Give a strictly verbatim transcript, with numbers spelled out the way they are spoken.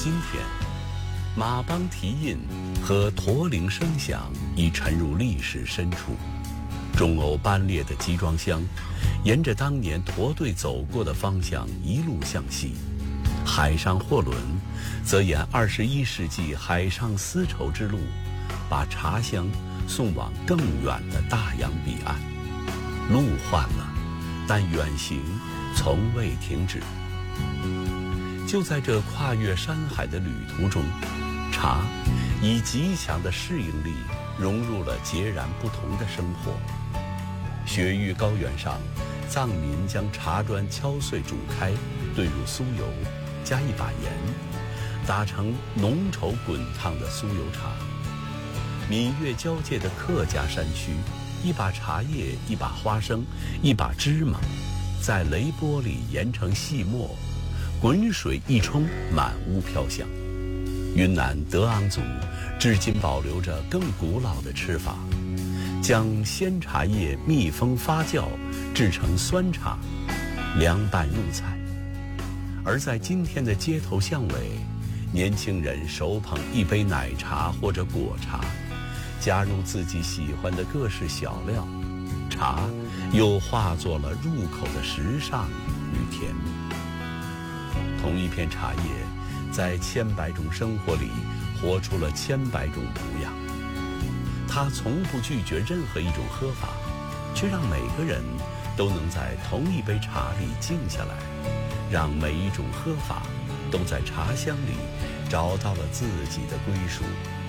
今天，马帮蹄印和驼铃声响已沉入历史深处。钟瓯班列的集装箱，沿着当年驼队走过的方向一路向西；海上货轮，则沿二十一世纪海上丝绸之路，把茶香送往更远的大洋彼岸。路换了，但远行从未停止。就在这跨越山海的旅途中，茶以极强的适应力融入了截然不同的生活。雪域高原上，藏民将茶砖敲碎煮开，兑入酥油，加一把盐，打成浓稠滚烫的酥油茶。闽粤交界的客家山区，一把茶叶，一把花生，一把芝麻，在雷波里研成细末，滚水一冲，满屋飘香。云南德昂族至今保留着更古老的吃法，将鲜茶叶密封发酵，制成酸茶，凉拌入菜。而在今天的街头巷尾，年轻人手捧一杯奶茶或者果茶，加入自己喜欢的各式小料，茶又化作了入口的时尚与甜蜜。同一片茶叶，在千百种生活里活出了千百种模样。它从不拒绝任何一种喝法，却让每个人都能在同一杯茶里静下来，让每一种喝法都在茶香里找到了自己的归属。